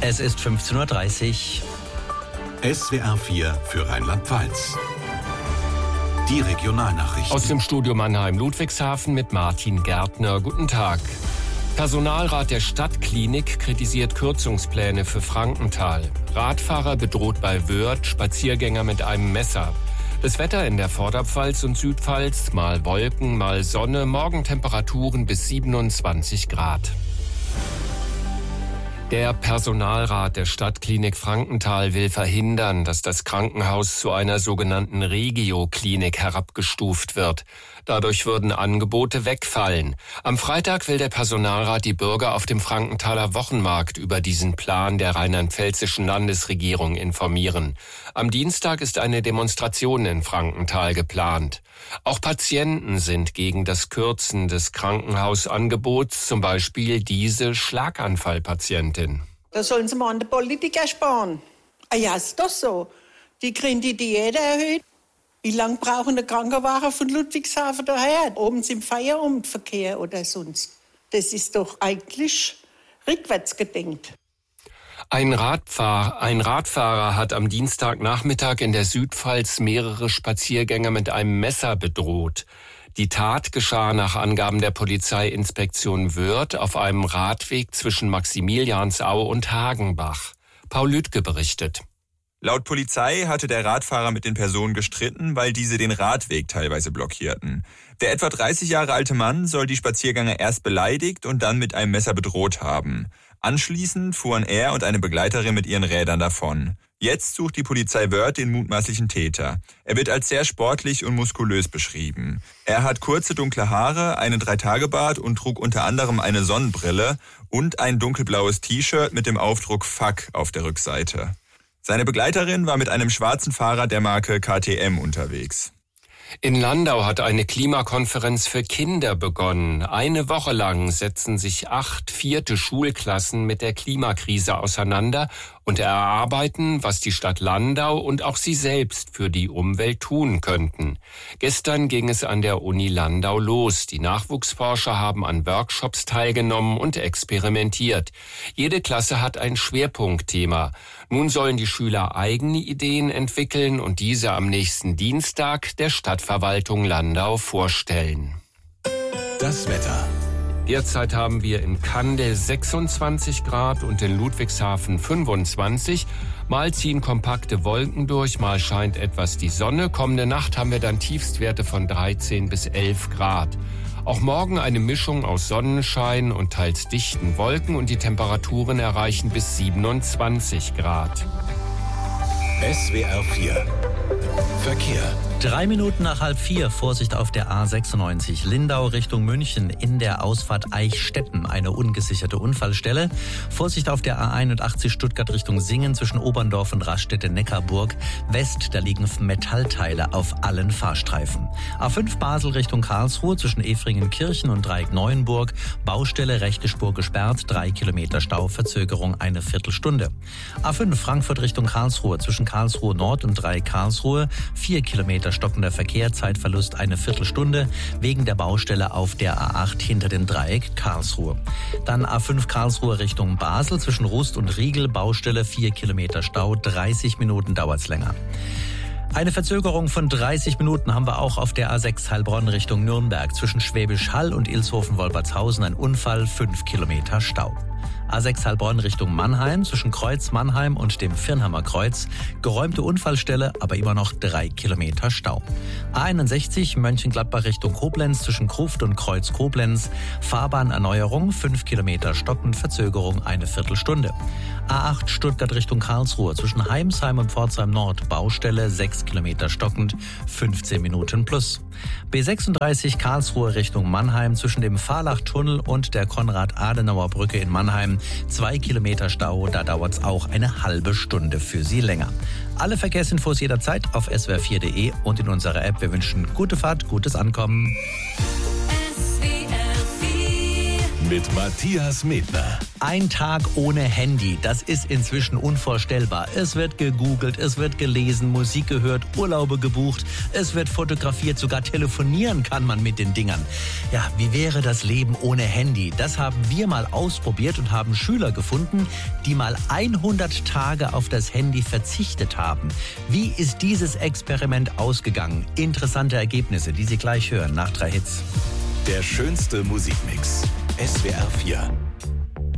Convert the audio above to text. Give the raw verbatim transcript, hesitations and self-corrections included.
Es ist fünfzehn Uhr dreißig. S W R vier für Rheinland-Pfalz. Die Regionalnachrichten. Aus dem Studio Mannheim-Ludwigshafen mit Martin Gärtner. Guten Tag. Personalrat der Stadtklinik kritisiert Kürzungspläne für Frankenthal. Radfahrer bedroht bei Wörth Spaziergänger mit einem Messer. Das Wetter in der Vorderpfalz und Südpfalz, mal Wolken, mal Sonne, Morgentemperaturen bis siebenundzwanzig Grad. Der Personalrat der Stadtklinik Frankenthal will verhindern, dass das Krankenhaus zu einer sogenannten Regio-Klinik herabgestuft wird. Dadurch würden Angebote wegfallen. Am Freitag will der Personalrat die Bürger auf dem Frankenthaler Wochenmarkt über diesen Plan der rheinland-pfälzischen Landesregierung informieren. Am Dienstag ist eine Demonstration in Frankenthal geplant. Auch Patienten sind gegen das Kürzen des Krankenhausangebots, zum Beispiel diese Schlaganfallpatientin. Da sollen sie mal an den Politiker sparen. Ah ja, ist doch so. Die kriegen die Diät erhöht. Wie lange brauchen der Krankenwagen von Ludwigshafen daher? Oben im Feierabendverkehr oder sonst. Das ist doch eigentlich rückwärts gedenkt. Ein Radfahr- ein Radfahrer hat am Dienstagnachmittag in der Südpfalz mehrere Spaziergänger mit einem Messer bedroht. Die Tat geschah nach Angaben der Polizeiinspektion Wörth auf einem Radweg zwischen Maximiliansau und Hagenbach. Paul Lüdke berichtet. Laut Polizei hatte der Radfahrer mit den Personen gestritten, weil diese den Radweg teilweise blockierten. Der etwa dreißig Jahre alte Mann soll die Spaziergänger erst beleidigt und dann mit einem Messer bedroht haben. Anschließend fuhren er und eine Begleiterin mit ihren Rädern davon. Jetzt sucht die Polizei Wörth den mutmaßlichen Täter. Er wird als sehr sportlich und muskulös beschrieben. Er hat kurze dunkle Haare, einen Dreitagebart und trug unter anderem eine Sonnenbrille und ein dunkelblaues T-Shirt mit dem Aufdruck Fuck auf der Rückseite. Seine Begleiterin war mit einem schwarzen Fahrrad der Marke K T M unterwegs. In Landau hat eine Klimakonferenz für Kinder begonnen. Eine Woche lang setzen sich acht vierte Schulklassen mit der Klimakrise auseinander und erarbeiten, was die Stadt Landau und auch sie selbst für die Umwelt tun könnten. Gestern ging es an der Uni Landau los. Die Nachwuchsforscher haben an Workshops teilgenommen und experimentiert. Jede Klasse hat ein Schwerpunktthema. Nun sollen die Schüler eigene Ideen entwickeln und diese am nächsten Dienstag der Stadtverwaltung Landau vorstellen. Das Wetter. Derzeit haben wir in Kandel sechsundzwanzig Grad und in Ludwigshafen fünfundzwanzig. Mal ziehen kompakte Wolken durch, mal scheint etwas die Sonne. Kommende Nacht haben wir dann Tiefstwerte von dreizehn bis elf Grad. Auch morgen eine Mischung aus Sonnenschein und teils dichten Wolken und die Temperaturen erreichen bis siebenundzwanzig Grad. S W R vier Verkehr. Drei Minuten nach halb vier, Vorsicht auf der A sechsundneunzig Lindau Richtung München, in der Ausfahrt Eichstätten eine ungesicherte Unfallstelle. Vorsicht auf der A einundachtzig Stuttgart Richtung Singen zwischen Oberndorf und Raststätte-Neckarburg West, da liegen Metallteile auf allen Fahrstreifen. A fünf Basel Richtung Karlsruhe zwischen Efringen-Kirchen und Dreieck-Neuenburg, Baustelle, rechte Spur gesperrt, drei Kilometer Stau, Verzögerung eine Viertelstunde. A fünf Frankfurt Richtung Karlsruhe zwischen Karlsruhe Nord und Dreieck Karlsruhe, vier Kilometer stockender Verkehr, Zeitverlust eine Viertelstunde wegen der Baustelle auf der A acht hinter dem Dreieck Karlsruhe. Dann A fünf Karlsruhe Richtung Basel zwischen Rust und Riegel, Baustelle vier Kilometer Stau, dreißig Minuten dauert's länger. Eine Verzögerung von dreißig Minuten haben wir auch auf der A sechs Heilbronn Richtung Nürnberg zwischen Schwäbisch Hall und Ilshofen-Wolpertshausen, ein Unfall, fünf Kilometer Stau. A sechs Heilbronn Richtung Mannheim zwischen Kreuz Mannheim und dem Firnhammer Kreuz. Geräumte Unfallstelle, aber immer noch drei Kilometer Stau. A einundsechzig Mönchengladbach Richtung Koblenz zwischen Gruft und Kreuz Koblenz. Fahrbahnerneuerung, fünf Kilometer stockend, Verzögerung eine Viertelstunde. A acht Stuttgart Richtung Karlsruhe zwischen Heimsheim und Pforzheim Nord. Baustelle, sechs Kilometer stockend, fünfzehn Minuten plus. B sechsunddreißig Karlsruhe Richtung Mannheim zwischen dem Fahrlachtunnel und der Konrad-Adenauer-Brücke in Mannheim. Zwei Kilometer Stau, da dauert es auch eine halbe Stunde für Sie länger. Alle Verkehrsinfos jederzeit auf s w r vier punkt de und in unserer App. Wir wünschen gute Fahrt, gutes Ankommen. mit Matthias Medner. Ein Tag ohne Handy, das ist inzwischen unvorstellbar. Es wird gegoogelt, es wird gelesen, Musik gehört, Urlaube gebucht, es wird fotografiert, sogar telefonieren kann man mit den Dingern. Ja, wie wäre das Leben ohne Handy? Das haben wir mal ausprobiert und haben Schüler gefunden, die mal hundert Tage auf das Handy verzichtet haben. Wie ist dieses Experiment ausgegangen? Interessante Ergebnisse, die Sie gleich hören nach drei Hits. Der schönste Musikmix. S W R vier.